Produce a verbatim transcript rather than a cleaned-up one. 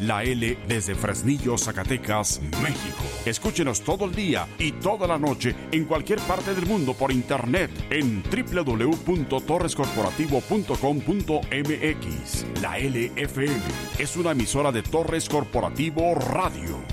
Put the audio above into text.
La L desde Fresnillo, Zacatecas, México. Escúchenos todo el día y toda la noche en cualquier parte del mundo por internet en doble u doble u doble u punto torres corporativo punto com punto m x. La L F M es una emisora de Torres Corporativo Radio.